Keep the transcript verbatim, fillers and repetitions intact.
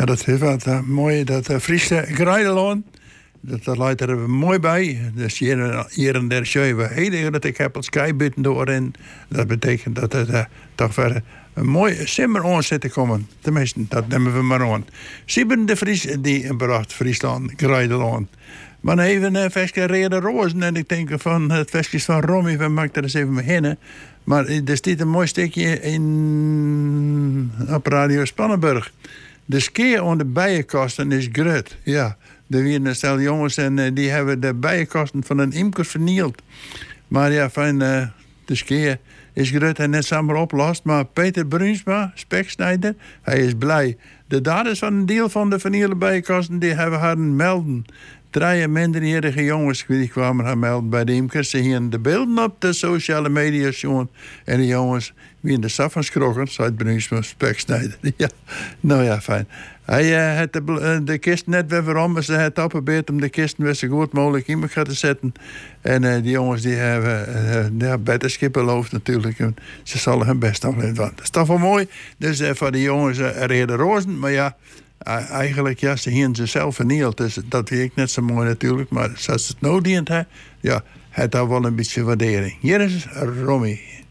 Ja, dat is wat uh, mooi. Dat uh, Friese Grijdeloon, dat, dat leidt er mooi bij. Dus hier, hier en daar zie je heel dat ik heb het skybuiten door. En dat betekent dat het uh, toch weer een mooi simmer aan zit te komen. Tenminste, dat nemen we maar aan. Sieben de Vries die bracht Friesland Grijdeloon. Maar even een versje Rede Rozen. En ik denk van het versje van Romy, we maken er eens even beginnen. Maar er staat een mooi stukje in op Radio Spannenburg. De skeer aan de bijenkasten is groot. Ja, er waren een stel jongens en uh, die hebben de bijenkasten van een imker vernield. Maar ja, van uh, de skeer is groot en net samen oplost. Maar Peter Bruinsma, speksnijder, hij is blij. De daders van een deel van de vernielde bijenkasten die hebben hadden melden. Drie minderjarige jongens die kwamen gaan melden bij de imkers. Ze gingen de beelden op de sociale media zien. En de jongens wie in de saf van schrokken, zei het Bruinsma speksnijder. Ja, nou ja, fijn. Hij uh, had de, uh, de kist net weer waarom, maar ze had geprobeerd om de kisten weer zo goed mogelijk in elkaar te zetten. En uh, die jongens die hebben uh, ja, beter skippen beloofd natuurlijk. En ze zullen hun best nog doen. Dat is toch wel mooi. Dus uh, voor de jongens uh, reden rozen, maar ja. Eigenlijk, ja, ze hebben zichzelf vernield. Dus dat vind ik net zo mooi natuurlijk. Maar als het nou dient, hè, ja, het heeft wel een beetje waardering. Hier is Romy.